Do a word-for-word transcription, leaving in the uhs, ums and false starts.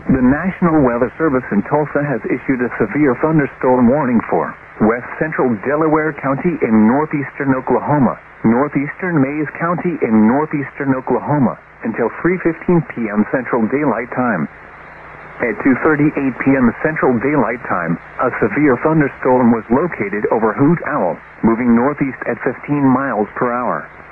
The National Weather Service in Tulsa has issued a severe thunderstorm warning for west central Delaware County in northeastern Oklahoma, northeastern Mayes County in northeastern Oklahoma until three fifteen p.m. Central Daylight Time. At two thirty-eight p.m. Central Daylight Time, a severe thunderstorm was located over Hoot Owl, moving northeast at fifteen miles per hour.